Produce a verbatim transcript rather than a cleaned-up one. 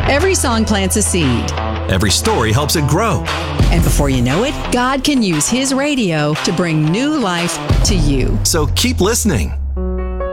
Every song plants a seed. Every story helps it grow. And before you know it, God can use His radio to bring new life to you. So keep listening.